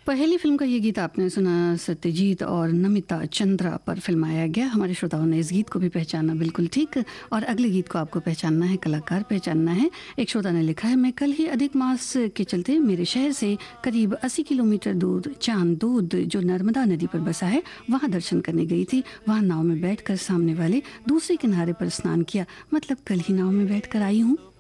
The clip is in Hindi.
पहली फिल्म का ये गीत आपने सुना, सत्यजीत और नमिता चंद्रा पर फिल्माया गया। हमारे श्रोताओं ने इस गीत को भी पहचाना बिल्कुल ठीक। और अगले गीत को आपको पहचानना है, कलाकार पहचानना है। एक श्रोता ने लिखा है, मैं कल ही अधिक मास के चलते मेरे शहर से करीब 80 किलोमीटर दूर चांदोद जो नर्मदा नदी पर बसा है वहाँ दर्शन करने गई थी। वहाँ नाव में बैठकर सामने वाले दूसरे किनारे पर स्नान किया। मतलब कल ही नाव में बैठ कर आई हूँ।